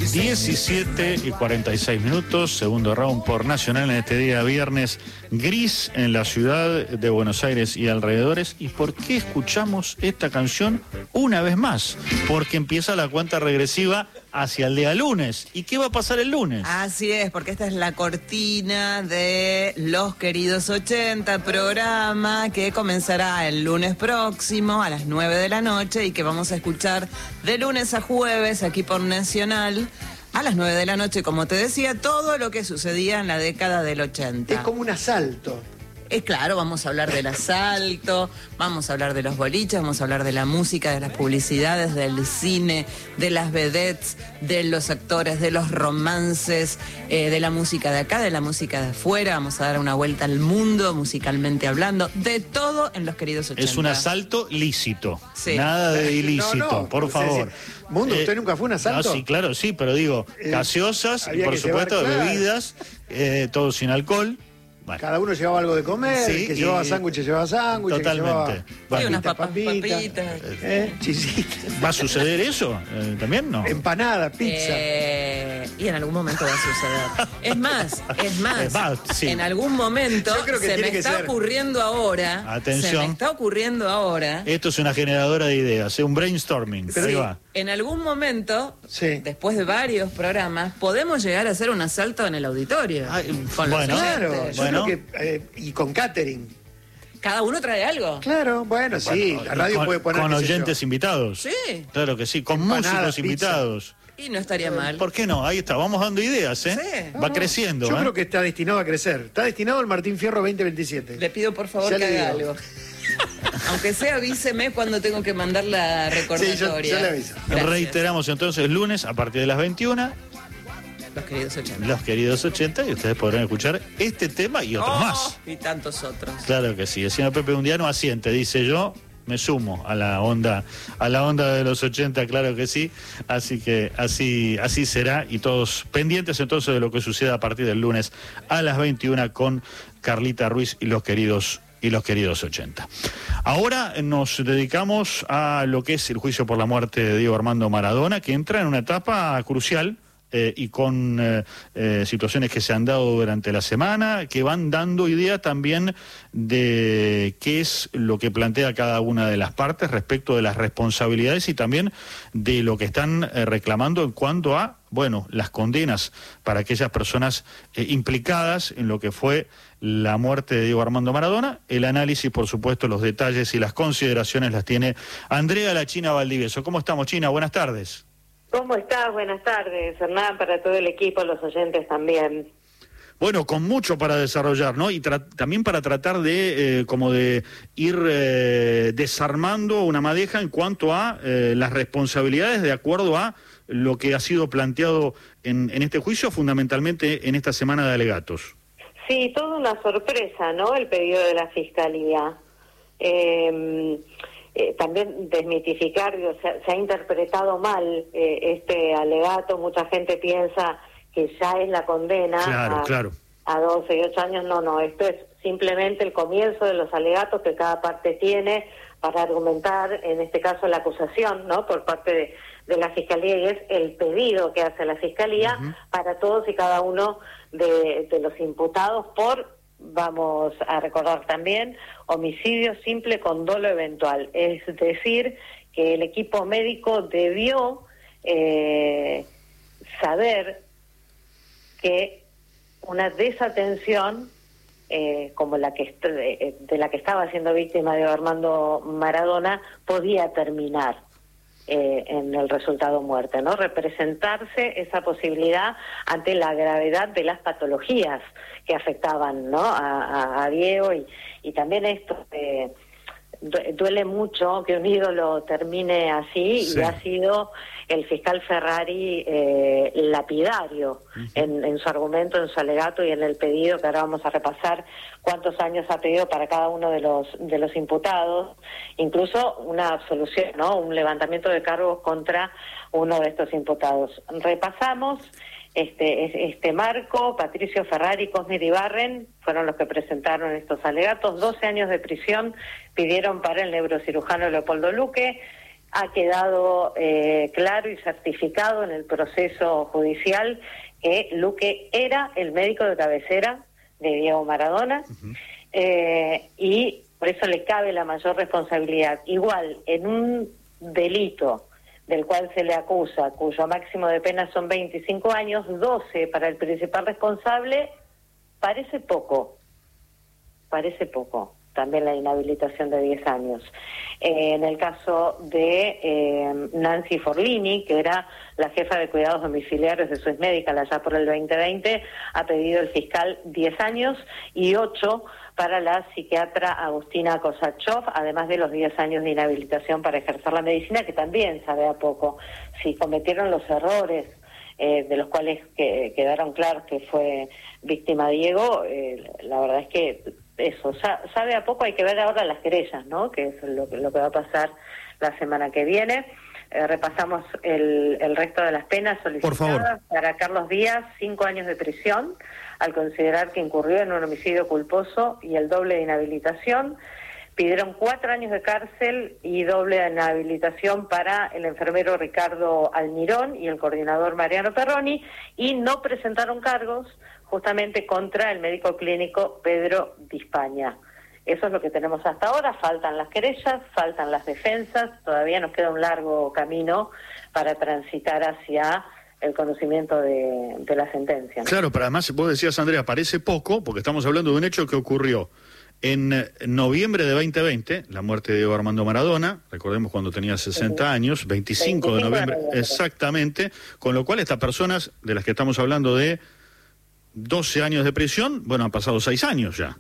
17:46, segundo round por Nacional en este día viernes gris en la ciudad de Buenos Aires y alrededores. ¿Y por qué escuchamos esta canción una vez más? Porque empieza la cuenta regresiva hacia el día lunes. ¿Y qué va a pasar el lunes? Así es, porque esta es la cortina de Los Queridos 80, programa que comenzará el lunes próximo a las 9 de la noche y que vamos a escuchar de lunes a jueves aquí por Nacional a las 9 de la noche, como te decía, todo lo que sucedía en la década del 80. Es como un asalto. Claro, vamos a hablar del asalto, vamos a hablar de los boliches, vamos a hablar de la música, de las publicidades, del cine, de las vedettes, de los actores, de los romances, de la música de acá, de la música de afuera. Vamos a dar una vuelta al mundo, musicalmente hablando, de todo en Los Queridos 80. Es un asalto lícito, sí. Nada de ilícito, por favor. Mundo, ¿usted nunca fue un asalto? No, sí, claro, sí, pero digo, gaseosas y por supuesto llevar, claro, bebidas, todo sin alcohol. Bueno. Cada uno llevaba algo de comer, sí, que llevaba sándwiches, llevaba sándwiches. Totalmente. Bueno, unas papitas. Chisitas. ¿Va a suceder eso? ¿También no? Empanada, pizza. Y en algún momento va a suceder. Es más, sí. En algún momento se me está ocurriendo ahora. Atención. Se me está ocurriendo ahora. Esto es una generadora de ideas, un brainstorming. Pero ahí va. En algún momento, después de varios programas, podemos llegar a hacer un asalto en el auditorio. Con bueno, claro, bueno. Y con catering. ¿Cada uno trae algo? Claro, bueno, sí. La radio puede poner. Con oyentes invitados. Sí. Claro que sí. Con músicos invitados. Y no estaría mal. ¿Por qué no? Ahí está, vamos dando ideas, ¿eh? Sí. Va creciendo. Yo creo que está destinado a crecer. Está destinado al Martín Fierro 2027. Le pido por favor que haga algo. Aunque sea, avíseme cuando tengo que mandar la recordatoria. Sí, yo le aviso. Gracias. Reiteramos entonces lunes a partir de las 21. Los Queridos 80. Los Queridos 80, y ustedes podrán escuchar este tema y otros más. Y tantos otros. Claro que sí. El señor Pepe Undiano asiente, dice yo. Me sumo a la onda de los 80, claro que sí. Así que así será, y todos pendientes entonces de lo que suceda a partir del lunes a las 21 con Carlita Ruiz y los queridos 80. Ahora nos dedicamos a lo que es el juicio por la muerte de Diego Armando Maradona, que entra en una etapa crucial. Y con situaciones que se han dado durante la semana, que van dando idea también de qué es lo que plantea cada una de las partes respecto de las responsabilidades y también de lo que están reclamando en cuanto a, bueno, las condenas para aquellas personas implicadas en lo que fue la muerte de Diego Armando Maradona. El análisis, por supuesto, los detalles y las consideraciones las tiene Andrea La China Valdivieso. ¿Cómo estamos, China? Buenas tardes. ¿Cómo estás? Buenas tardes, Hernán, para todo el equipo, los oyentes también. Bueno, con mucho para desarrollar, ¿no? Y también para tratar de, como de ir desarmando una madeja en cuanto a las responsabilidades de acuerdo a lo que ha sido planteado en este juicio, fundamentalmente en esta semana de alegatos. Sí, toda una sorpresa, ¿no?, el pedido de la Fiscalía. También desmitificar, se ha interpretado mal este alegato. Mucha gente piensa que ya es la condena a 12 y 8 años. No, esto es simplemente el comienzo de los alegatos que cada parte tiene para argumentar, en este caso, la acusación, ¿no?, por parte de la Fiscalía, y es el pedido que hace la Fiscalía para todos y cada uno de los imputados por, vamos a recordar también, homicidio simple con dolo eventual. Es decir, que el equipo médico debió saber que una desatención como la que de la que estaba siendo víctima de Armando Maradona podía terminar en el resultado muerte, ¿no? Representarse esa posibilidad ante la gravedad de las patologías que afectaban, ¿no?, a Diego, y también esto duele mucho que un ídolo termine así. Sí. Y ha sido el fiscal Ferrari lapidario en su argumento, en su alegato y en el pedido, que ahora vamos a repasar cuántos años ha pedido para cada uno de los imputados, incluso una absolución, ¿no?, un levantamiento de cargos contra uno de estos imputados. Repasamos este marco. Patricio Ferrari y Cosme Iribarren fueron los que presentaron estos alegatos. 12 años de prisión pidieron para el neurocirujano Leopoldo Luque, ha quedado claro y certificado en el proceso judicial que Luque era el médico de cabecera de Diego Maradona, y por eso le cabe la mayor responsabilidad. Igual, en un delito del cual se le acusa, cuyo máximo de pena son 25 años, 12 para el principal responsable, parece poco. También la inhabilitación de 10 años. En el caso de Nancy Forlini, que era la jefa de cuidados domiciliarios de Swiss Medical allá por el 2020, ha pedido el fiscal 10 años y 8 para la psiquiatra Agustina Kosachov, además de los 10 años de inhabilitación para ejercer la medicina, que también sabe a poco. Si cometieron los errores de los cuales quedaron claros que fue víctima Diego, la verdad es que eso, sabe a poco. Hay que ver ahora las querellas, ¿no? Que es lo que va a pasar la semana que viene. Repasamos el resto de las penas solicitadas. Para Carlos Díaz, 5 años de prisión, al considerar que incurrió en un homicidio culposo y el doble de inhabilitación. Pidieron 4 años de cárcel y doble de inhabilitación para el enfermero Ricardo Almirón y el coordinador Mariano Perroni, y no presentaron cargos justamente contra el médico clínico Pedro Dispaña. Eso es lo que tenemos hasta ahora. Faltan las querellas, faltan las defensas, todavía nos queda un largo camino para transitar hacia el conocimiento de la sentencia, ¿no? Claro, pero además vos decías, Andrea, parece poco, porque estamos hablando de un hecho que ocurrió en noviembre de 2020, la muerte de Diego Armando Maradona, recordemos cuando tenía 60 años, 25 de noviembre, exactamente, con lo cual estas personas de las que estamos hablando de 12 años de prisión, bueno, han pasado 6 años ya.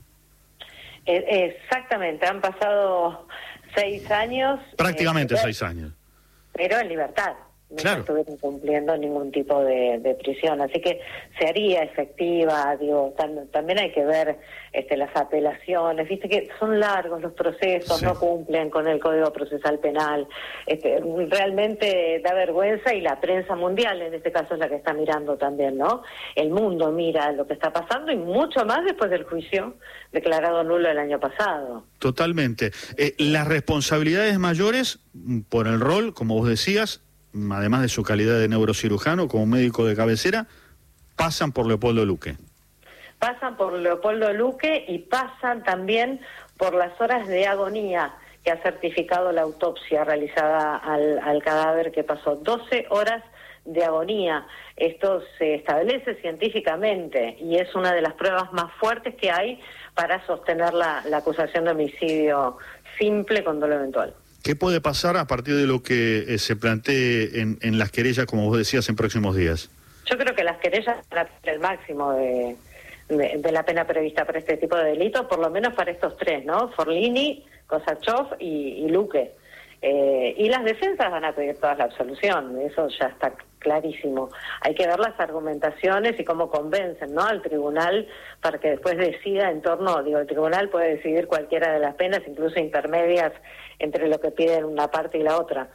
Exactamente, han pasado 6 años. Prácticamente 6 años. Pero en libertad. Claro. No estuvieron cumpliendo ningún tipo de prisión, así que se haría efectiva. Digo, también hay que ver las apelaciones, viste que son largos los procesos, sí. No cumplen con el Código Procesal Penal, realmente da vergüenza, y la prensa mundial en este caso es la que está mirando también, ¿no? El mundo mira lo que está pasando, y mucho más después del juicio declarado nulo el año pasado. Totalmente. Las responsabilidades mayores por el rol, como vos decías, además de su calidad de neurocirujano como médico de cabecera, pasan por Leopoldo Luque. Pasan por Leopoldo Luque y pasan también por las horas de agonía que ha certificado la autopsia realizada al cadáver, que pasó 12 horas de agonía. Esto se establece científicamente y es una de las pruebas más fuertes que hay para sostener la acusación de homicidio simple con dolo eventual. ¿Qué puede pasar a partir de lo que se plantee en las querellas, como vos decías, en próximos días? Yo creo que las querellas van a tener el máximo de la pena prevista para este tipo de delitos, por lo menos para estos 3, ¿no? Forlini, Kosachov y Luque. Y las defensas van a pedir toda la absolución, eso ya está clarísimo. Hay que ver las argumentaciones y cómo convencen, ¿no?, al tribunal para que después decida en torno, el tribunal puede decidir cualquiera de las penas, incluso intermedias entre lo que piden una parte y la otra.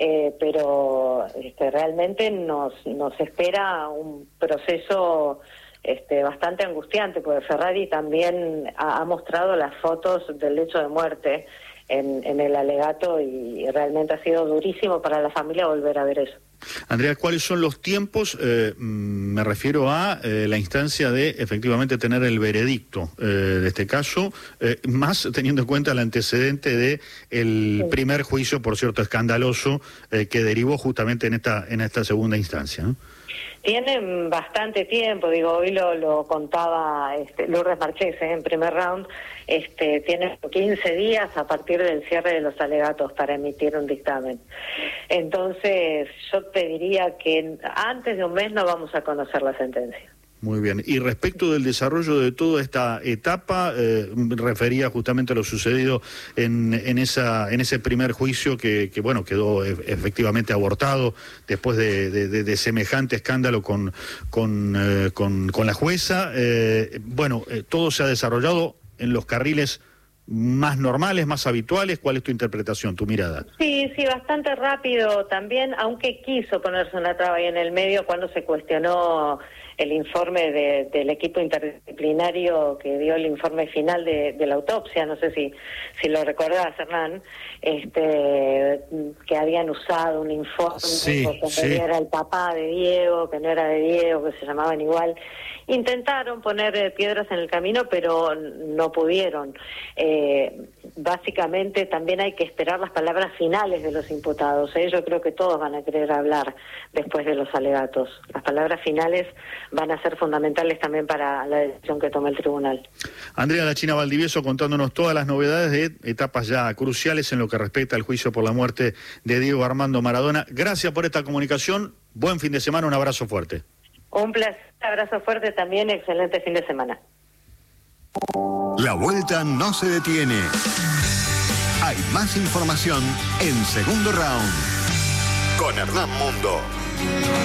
Pero realmente nos espera un proceso bastante angustiante, porque Ferrari también ha mostrado las fotos del lecho de muerte en el alegato, y realmente ha sido durísimo para la familia volver a ver eso. Andrea, ¿cuáles son los tiempos? Me refiero a la instancia de efectivamente tener el veredicto de este caso, más teniendo en cuenta el antecedente de el primer juicio, por cierto, escandaloso, que derivó justamente en esta segunda instancia, ¿no? Tienen bastante tiempo, hoy lo contaba Lourdes Marchese en primer round, tienen 15 días a partir del cierre de los alegatos para emitir un dictamen. Entonces, yo te diría que antes de un mes no vamos a conocer la sentencia. Muy bien. Y respecto del desarrollo de toda esta etapa, refería justamente a lo sucedido en ese primer juicio que quedó efectivamente abortado después de semejante escándalo con la jueza. Todo se ha desarrollado en los carriles más normales, más habituales? ¿Cuál es tu interpretación, tu mirada? Sí, bastante rápido también, aunque quiso ponerse una traba ahí en el medio cuando se cuestionó el informe del equipo interdisciplinario que dio el informe final de la autopsia, no sé si lo recordás, Hernán, que habían usado un informe que era el papá de Diego, que no era de Diego, que se llamaban igual. Intentaron poner piedras en el camino, pero no pudieron. Básicamente también hay que esperar las palabras finales de los imputados. Yo creo que todos van a querer hablar después de los alegatos. Las palabras finales van a ser fundamentales también para la decisión que tome el tribunal. Andrea La China Valdivieso contándonos todas las novedades de etapas ya cruciales en lo que respecta al juicio por la muerte de Diego Armando Maradona. Gracias por esta comunicación. Buen fin de semana, un abrazo fuerte. Un placer, abrazo fuerte también, excelente fin de semana. La vuelta no se detiene. Hay más información en Segundo Round con Hernán Mundo.